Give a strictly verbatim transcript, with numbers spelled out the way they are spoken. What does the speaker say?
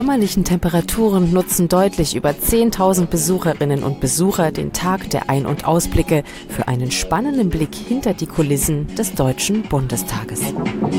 sommerlichen Temperaturen nutzen deutlich über zehntausend Besucherinnen und Besucher den Tag der Ein- und Ausblicke für einen spannenden Blick hinter die Kulissen des Deutschen Bundestages.